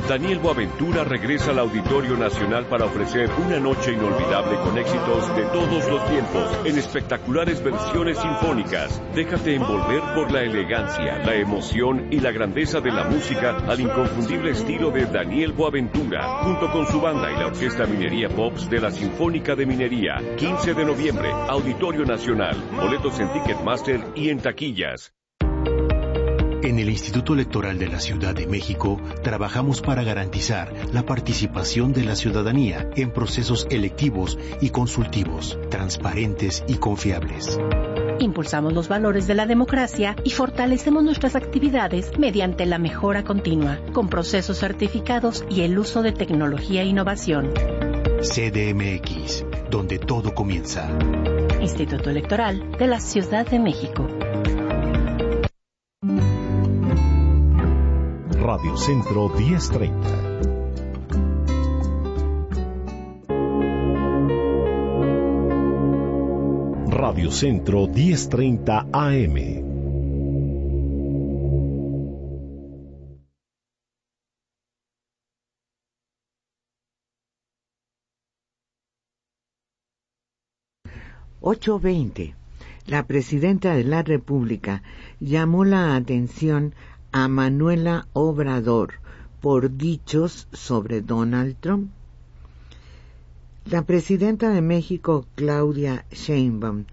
Daniel Boaventura regresa al Auditorio Nacional para ofrecer una noche inolvidable con éxitos de todos los tiempos en espectaculares versiones sinfónicas. Déjate envolver por la elegancia, la emoción y la grandeza de la música al inconfundible estilo de Daniel Boaventura, junto con su banda y la Orquesta Minería Pops de la Sinfónica de Minería. 15 de noviembre, Auditorio Nacional. Boletos en Ticketmaster y en taquillas. En el Instituto Electoral de la Ciudad de México trabajamos para garantizar la participación de la ciudadanía en procesos electivos y consultivos, transparentes y confiables. Impulsamos los valores de la democracia y fortalecemos nuestras actividades mediante la mejora continua, con procesos certificados y el uso de tecnología e innovación. CDMX, donde todo comienza. Instituto Electoral de la Ciudad de México. Radio Centro 1030. Radio Centro 1030 AM. (8:20). La presidenta de la República llamó la atención a Manuela Obrador por dichos sobre Donald Trump. La presidenta de México, Claudia Sheinbaum,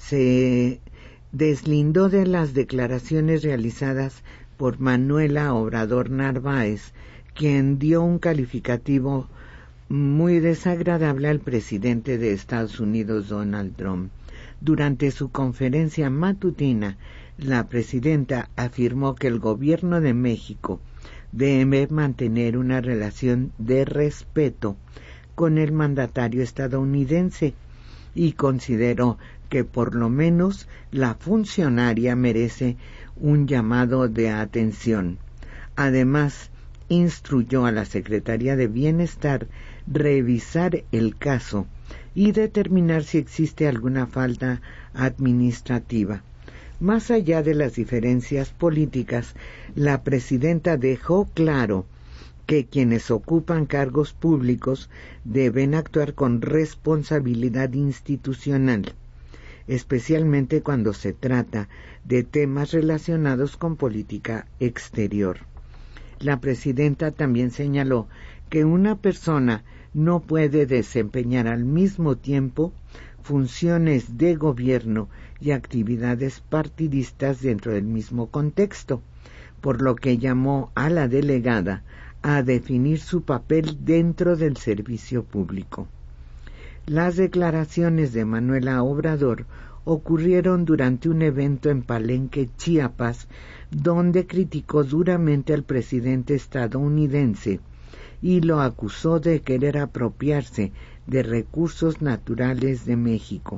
se deslindó de las declaraciones realizadas por Manuela Obrador Narváez, quien dio un calificativo muy desagradable al presidente de Estados Unidos, Donald Trump. Durante su conferencia matutina, la presidenta afirmó que el gobierno de México debe mantener una relación de respeto con el mandatario estadounidense y consideró que por lo menos la funcionaria merece un llamado de atención. Además, instruyó a la Secretaría de Bienestar revisar el caso y determinar si existe alguna falta administrativa. Más allá de las diferencias políticas, la presidenta dejó claro que quienes ocupan cargos públicos deben actuar con responsabilidad institucional, especialmente cuando se trata de temas relacionados con política exterior. La presidenta también señaló que una persona no puede desempeñar al mismo tiempo funciones de gobierno y actividades partidistas dentro del mismo contexto, por lo que llamó a la delegada a definir su papel dentro del servicio público. Las declaraciones de Manuela Obrador ocurrieron durante un evento en Palenque, Chiapas, donde criticó duramente al presidente estadounidense y lo acusó de querer apropiarse de recursos naturales de México.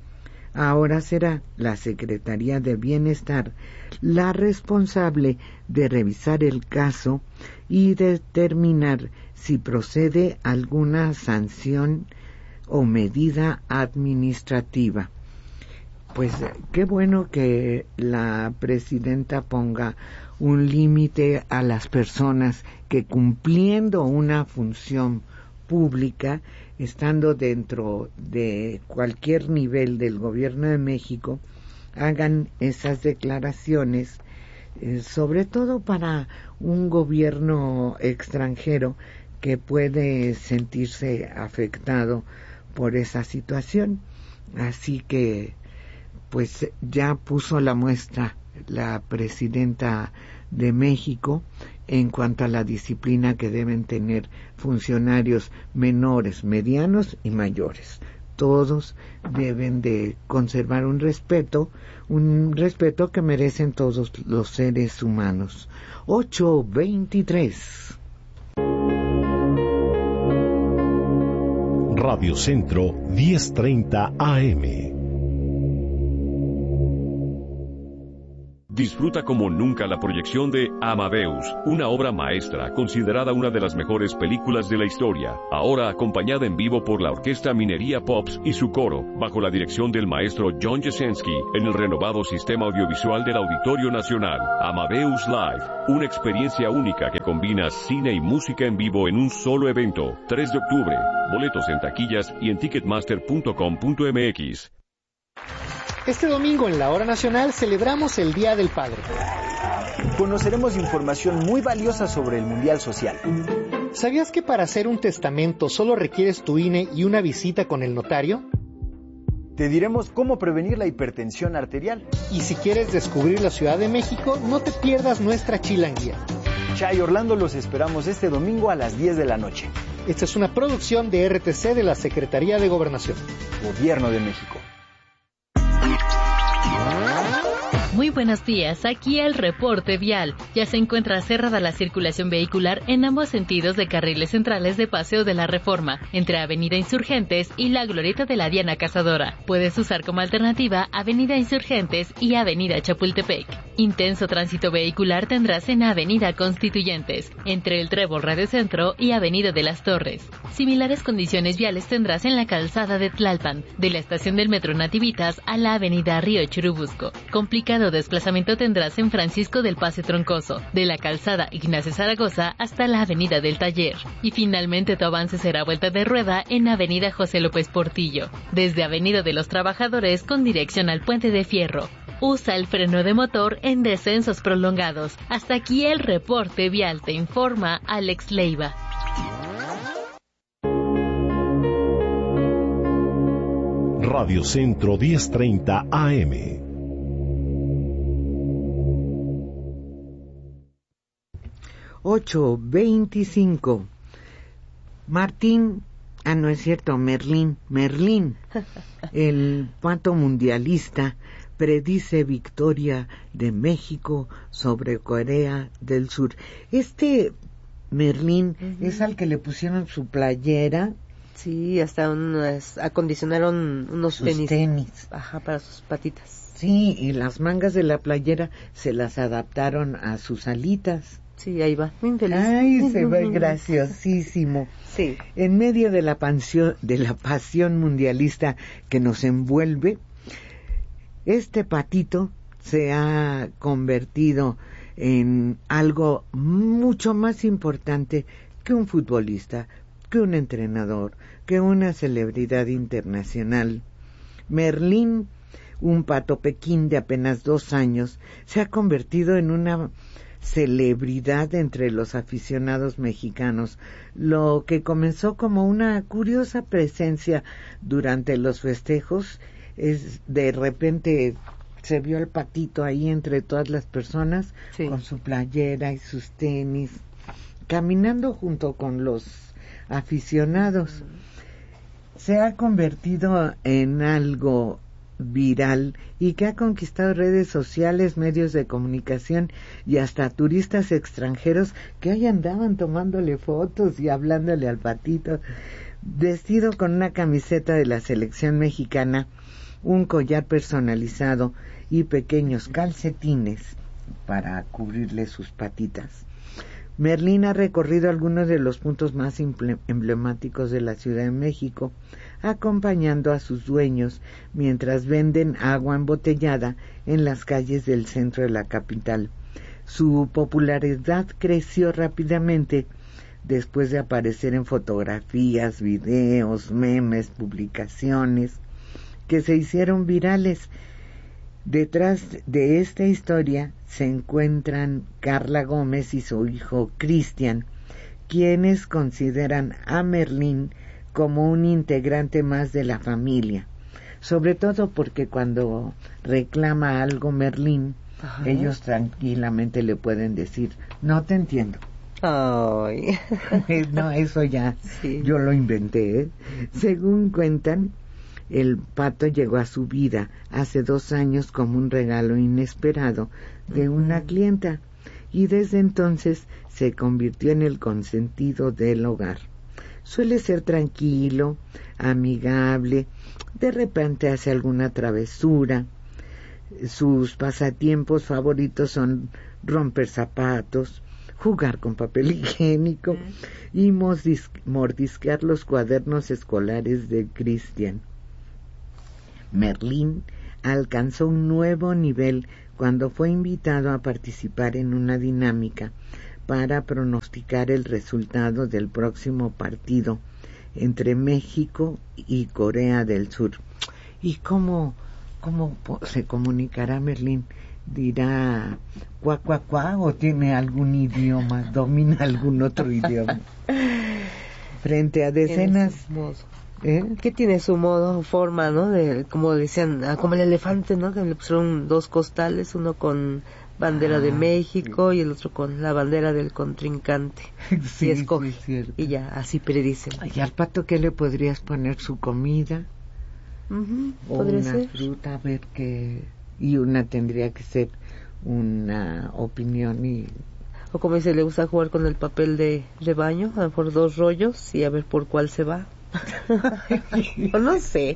Ahora será la Secretaría de Bienestar la responsable de revisar el caso y determinar si procede alguna sanción o medida administrativa. Pues qué bueno que la presidenta ponga un límite a las personas que, cumpliendo una función pública, estando dentro de cualquier nivel del gobierno de México, hagan esas declaraciones, sobre todo para un gobierno extranjero que puede sentirse afectado por esa situación. Así que pues ya puso la muestra la presidenta de México en cuanto a la disciplina que deben tener funcionarios menores, medianos y mayores. Todos deben de conservar un respeto que merecen todos los seres humanos. 8:23. Radio Centro 1030 AM. Disfruta como nunca la proyección de Amadeus, una obra maestra considerada una de las mejores películas de la historia, ahora acompañada en vivo por la Orquesta Minería Pops y su coro, bajo la dirección del maestro John Jasenski, en el renovado sistema audiovisual del Auditorio Nacional. Amadeus Live, una experiencia única que combina cine y música en vivo en un solo evento. 3 de octubre, boletos en taquillas y en ticketmaster.com.mx. Este domingo en la Hora Nacional celebramos el Día del Padre. Conoceremos información muy valiosa sobre el Mundial Social. ¿Sabías que para hacer un testamento solo requieres tu INE y una visita con el notario? Te diremos cómo prevenir la hipertensión arterial. Y si quieres descubrir la Ciudad de México, no te pierdas nuestra chilanguía. Chay Orlando, los esperamos este domingo a las 10 de la noche. Esta es una producción de RTC de la Secretaría de Gobernación. Gobierno de México. Muy buenos días, aquí el reporte vial. Ya se encuentra cerrada la circulación vehicular en ambos sentidos de carriles centrales de Paseo de la Reforma, entre Avenida Insurgentes y la Glorieta de la Diana Cazadora. Puedes usar como alternativa Avenida Insurgentes y Avenida Chapultepec. Intenso tránsito vehicular tendrás en Avenida Constituyentes, entre el Trébol Radio Centro y Avenida de las Torres. Similares condiciones viales tendrás en la calzada de Tlalpan, de la estación del Metro Nativitas a la Avenida Río Churubusco. Complicado desplazamiento tendrás en Francisco del Pase Troncoso, de la calzada Ignacio Zaragoza hasta la Avenida del Taller. Y finalmente tu avance será vuelta de rueda en Avenida José López Portillo, desde Avenida de los Trabajadores con dirección al Puente de Fierro. Usa el freno de motor en descensos prolongados. Hasta aquí el reporte vial, te informa Alex Leiva. Radio Centro 1030 AM. $8:25. Martín, no es cierto, Merlín, el pato mundialista, predice victoria de México sobre Corea del Sur. Este Merlín es al que le pusieron su playera. Sí, hasta acondicionaron unos tenis. Ajá, para sus patitas. Sí, y las mangas de la playera se las adaptaron a sus alitas. Sí, ahí va, muy feliz. Ay, se ve graciosísimo. Sí. En medio de la pasión mundialista que nos envuelve, este patito se ha convertido en algo mucho más importante que un futbolista, que un entrenador, que una celebridad internacional. Merlín, un pato pequín de apenas 2 años, se ha convertido en una celebridad entre los aficionados mexicanos. Lo que comenzó como una curiosa presencia durante los festejos, es de repente se vio al patito ahí entre todas las personas, sí, con su playera y sus tenis, caminando junto con los aficionados. Se ha convertido en algo viral y que ha conquistado redes sociales, medios de comunicación y hasta turistas extranjeros que ahí andaban tomándole fotos y hablándole al patito, vestido con una camiseta de la selección mexicana, un collar personalizado y pequeños calcetines para cubrirle sus patitas. Merlín ha recorrido algunos de los puntos más emblemáticos de la Ciudad de México, acompañando a sus dueños mientras venden agua embotellada en las calles del centro de la capital. Su popularidad creció rápidamente después de aparecer en fotografías, videos, memes, publicaciones que se hicieron virales. Detrás de esta historia se encuentran Carla Gómez y su hijo Cristian, quienes consideran a Merlín como un integrante más de la familia, sobre todo porque cuando reclama algo Merlín, ajá, ellos tranquilamente le pueden decir, no te entiendo. Ay. No, eso ya, sí, yo lo inventé, ¿eh? Según cuentan, el pato llegó a su vida hace 2 años como un regalo inesperado de una clienta y desde entonces se convirtió en el consentido del hogar. Suele ser tranquilo, amigable, de repente hace alguna travesura, Sus pasatiempos favoritos son romper zapatos, jugar con papel higiénico y mordisquear los cuadernos escolares de Christian. Merlín alcanzó un nuevo nivel cuando fue invitado a participar en una dinámica para pronosticar el resultado del próximo partido entre México y Corea del Sur. ¿Y cómo se comunicará Merlín? ¿Dirá cuá, cuá, cuá o tiene algún idioma, domina algún otro idioma? Frente a decenas... Que tiene su modo, forma, ¿no? Como decían, como el elefante, ¿no? Que le pusieron dos costales, uno con bandera de México y el otro con la bandera del contrincante. Sí, y escoge. Sí, y ya, así predicen. ¿Y al pato qué le podrías poner? ¿Su comida? O podría una ser. fruta, a ver qué... Y una tendría que ser una opinión y... O como dice, le gusta jugar con el papel de baño, a lo mejor 2 rollos y a ver por cuál se va. O no sé.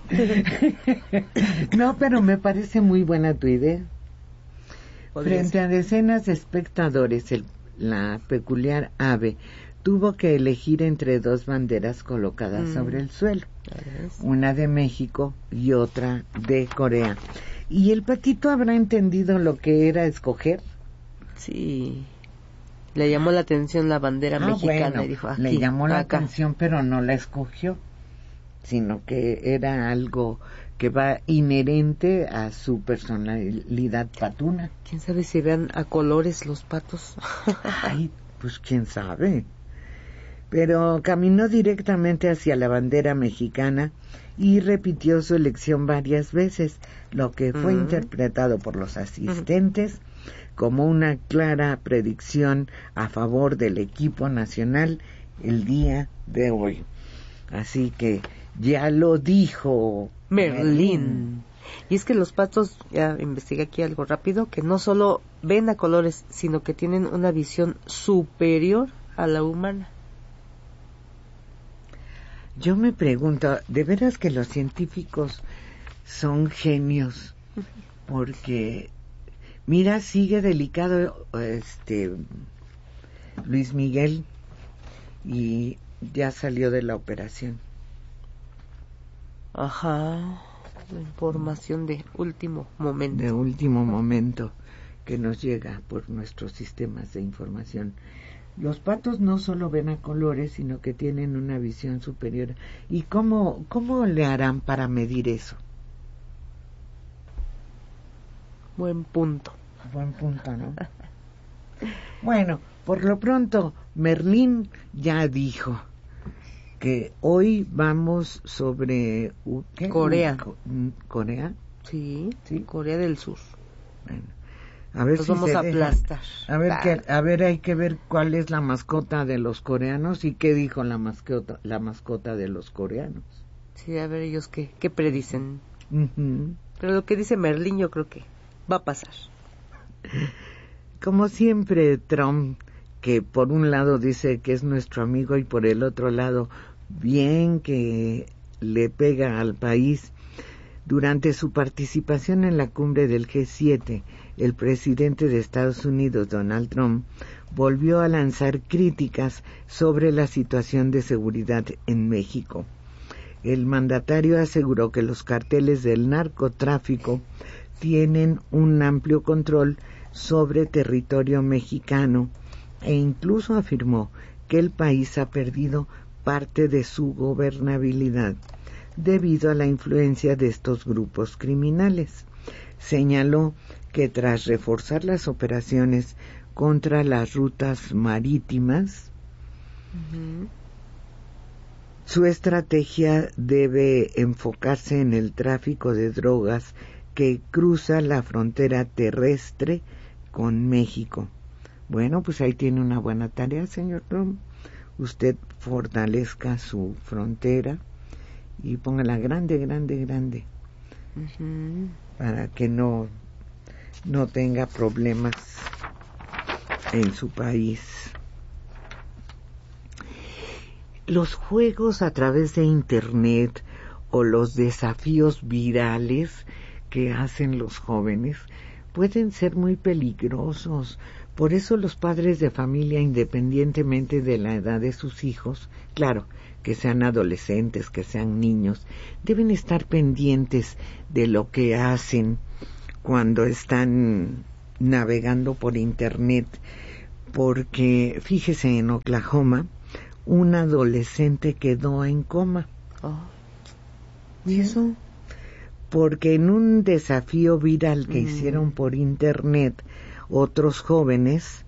No, pero me parece muy buena tu idea. Frente a decenas de espectadores, la peculiar ave tuvo que elegir entre 2 banderas colocadas sobre el suelo, una de México y otra de Corea. ¿Y el patito habrá entendido lo que era escoger? Sí. Le llamó la atención la bandera mexicana, bueno, y dijo, aquí, le llamó la acá. atención, pero no la escogió, sino que era algo que va inherente a su personalidad patuna. ¿Quién sabe si vean a colores los patos? Ay, pues quién sabe. Pero caminó directamente hacia la bandera mexicana y repitió su elección varias veces, lo que fue interpretado por los asistentes como una clara predicción a favor del equipo nacional el día de hoy. Así que ya lo dijo Merlín. Y es que los patos, ya investigué aquí algo rápido, que no solo ven a colores, sino que tienen una visión superior a la humana. Yo me pregunto, ¿de veras que los científicos son genios? Porque, mira, sigue delicado Luis Miguel y ya salió de la operación. Ajá, la información de último momento. De último momento que nos llega por nuestros sistemas de información. Los patos no solo ven a colores, sino que tienen una visión superior. ¿Y cómo le harán para medir eso? Buen punto. Buen punto, ¿no? Bueno, por lo pronto, Merlín ya dijo que hoy vamos sobre... ¿qué? Corea. ¿Corea? Sí, Corea del Sur. Bueno, a ver nos si vamos a aplastar. A ver, hay que ver cuál es la mascota de los coreanos y qué dijo la mascota de los coreanos. Sí, a ver ellos qué predicen. Uh-huh. Pero lo que dice Merlín yo creo que va a pasar. Como siempre, Trump, que por un lado dice que es nuestro amigo y por el otro lado bien que le pega al país. Durante su participación en la cumbre del G7, el presidente de Estados Unidos, Donald Trump, volvió a lanzar críticas sobre la situación de seguridad en México. El mandatario aseguró que los carteles del narcotráfico tienen un amplio control sobre territorio mexicano e incluso afirmó que el país ha perdido parte de su gobernabilidad debido a la influencia de estos grupos criminales. Señaló que tras reforzar las operaciones contra las rutas marítimas, su estrategia debe enfocarse en el tráfico de drogas que cruza la frontera terrestre con México. Bueno, pues ahí tiene una buena tarea, señor Trump. Usted fortalezca su frontera y póngala grande, para que no tenga problemas en su país. Los juegos a través de Internet o los desafíos virales que hacen los jóvenes pueden ser muy peligrosos. Por eso los padres de familia, independientemente de la edad de sus hijos, claro, que sean adolescentes, que sean niños, deben estar pendientes de lo que hacen cuando están navegando por Internet, porque fíjese, en Oklahoma un adolescente quedó en coma. ¿Y eso? Porque en un desafío viral que hicieron por Internet otros jóvenes,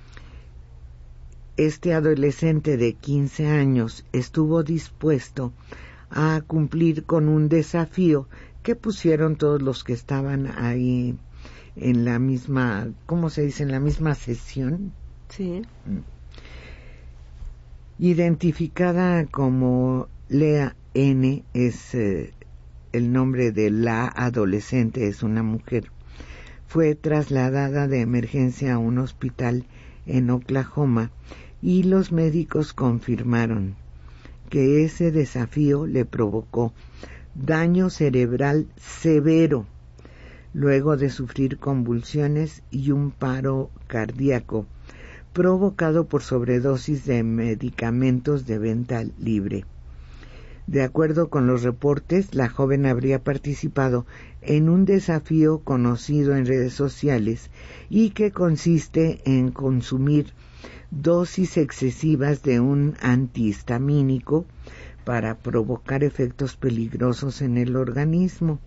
este adolescente de 15 años estuvo dispuesto a cumplir con un desafío que pusieron todos los que estaban ahí en la misma, ¿cómo se dice?, en la misma sesión. Sí. Identificada como Lea N, es el nombre de la adolescente, es una mujer. Fue trasladada de emergencia a un hospital en Oklahoma y los médicos confirmaron que ese desafío le provocó daño cerebral severo, luego de sufrir convulsiones y un paro cardíaco provocado por sobredosis de medicamentos de venta libre. De acuerdo con los reportes, la joven habría participado en un desafío conocido en redes sociales y que consiste en consumir dosis excesivas de un antihistamínico para provocar efectos peligrosos en el organismo.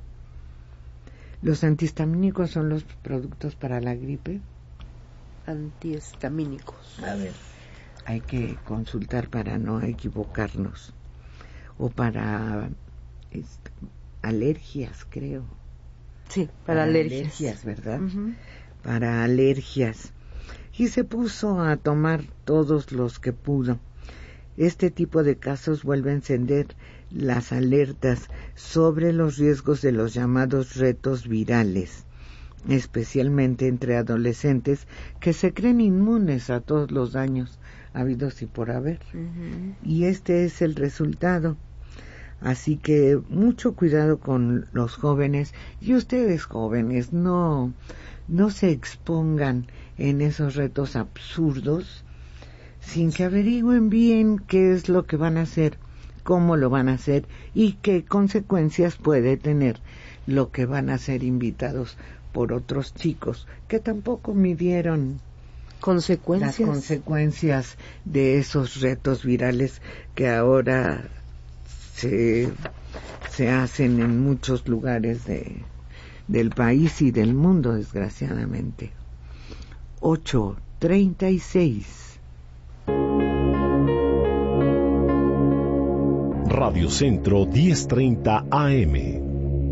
¿Los antihistamínicos son los productos para la gripe? Antihistamínicos. A ver, hay que consultar para no equivocarnos. O para alergias, creo. Sí, para alergias, ¿verdad? Para alergias. Y se puso a tomar todos los que pudo. Este tipo de casos vuelve a encender las alertas sobre los riesgos de los llamados retos virales, especialmente entre adolescentes que se creen inmunes a todos los daños habidos y por haber. Y este es el resultado. Así que mucho cuidado con los jóvenes, y ustedes jóvenes no se expongan en esos retos absurdos sin que averigüen bien qué es lo que van a hacer, cómo lo van a hacer y qué consecuencias puede tener lo que van a ser invitados por otros chicos que tampoco midieron las consecuencias de esos retos virales que ahora se hacen en muchos lugares del país y del mundo, desgraciadamente. 8:36. Radio Centro 1030 AM.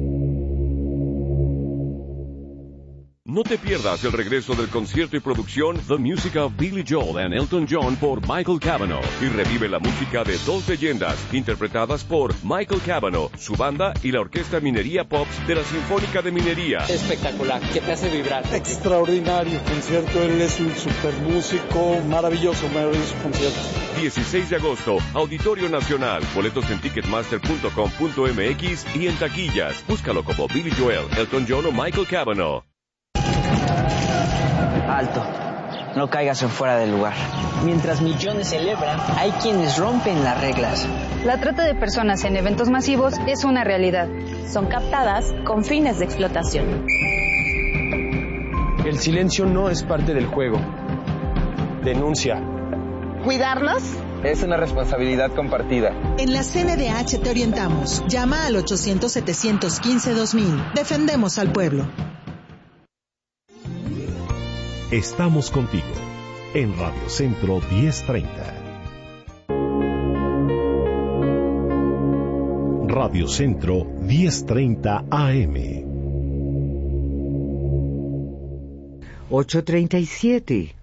No te pierdas el regreso del concierto y producción The Music of Billy Joel and Elton John por Michael Cavanaugh, y revive la música de dos leyendas interpretadas por Michael Cavanaugh, su banda y la Orquesta Minería Pops de la Sinfónica de Minería. Espectacular, que te hace vibrar. Extraordinario concierto, él es un super músico, maravilloso concierto. 16 de agosto, Auditorio Nacional. Boletos en ticketmaster.com.mx y en taquillas. Búscalo como Billy Joel, Elton John o Michael Cavanaugh. Alto, no caigas en fuera del lugar. Mientras millones celebran, hay quienes rompen las reglas. La trata de personas en eventos masivos es una realidad. Son captadas con fines de explotación. El silencio no es parte del juego. Denuncia. ¿Cuidarlos? Es una responsabilidad compartida. En la CNDH te orientamos. Llama al 800-715-2000. Defendemos al pueblo. Estamos contigo en Radio Centro 1030. Radio Centro 1030 AM. 8:37.